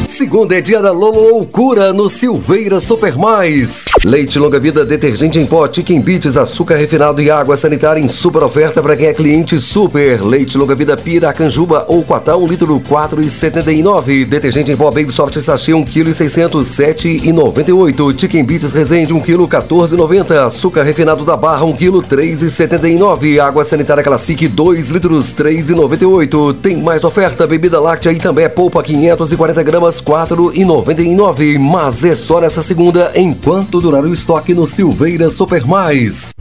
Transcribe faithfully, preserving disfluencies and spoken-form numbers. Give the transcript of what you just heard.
Segunda é dia da loucura no Silveira Super Mais. Leite longa vida, detergente em pó, Chicken Bits, açúcar refinado e água sanitária em super oferta para quem é cliente super. Leite longa vida Piracanjuba ou Quatá, um litro, quatro reais e setenta e nove centavos. Detergente em pó Baby Soft sachê, um quilo e seiscentos, sete reais e noventa e oito centavos. Chicken Bits Resende, um quilo, quatorze reais e noventa centavos. Açúcar refinado da Barra, um quilo, três reais e setenta e nove centavos. Água sanitária Classic, dois litros, três reais e noventa e oito centavos. Tem mais oferta, bebida láctea e também é polpa, quinhentos e quarenta gramas, quatro reais e noventa e nove centavos. Mas é só nessa segunda, enquanto durar o estoque no Silveira Super Mais.